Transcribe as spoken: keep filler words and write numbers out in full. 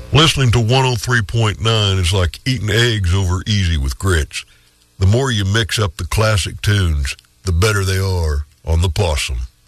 Listening to one oh three point nine is like eating eggs over easy with grits. The more you mix up the classic tunes, the better they are on the Possum.